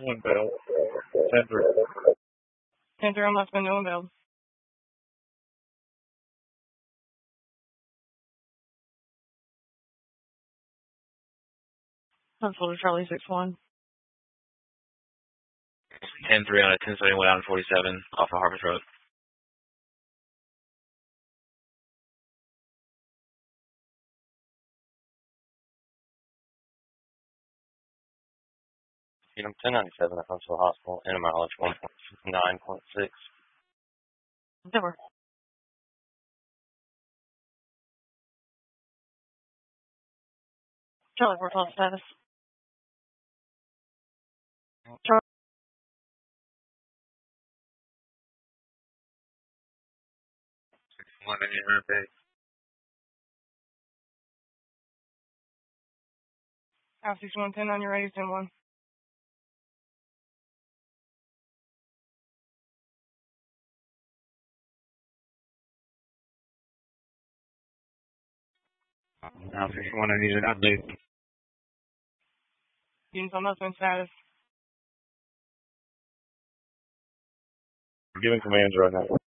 Bell. 10-3. 10-3 on left window and bell. Hopefully Charlie 6-1. 10-3 on a 1071 out 47 off of Harvest Road. Freedom 1097 at Huntsville Hospital, and a mileage 1.9.6. Over. Charlie 412 status. Charlie. One in your face. House 6110 on your radio, 10-1. Now 61, I need an update. Units on left wind status. Giving commands right now.